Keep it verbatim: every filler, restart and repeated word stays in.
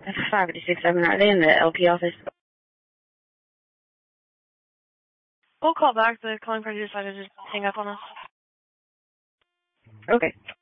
five six seven, are they in the L P office? We'll call back. The calling party decided to just hang up on us. Okay.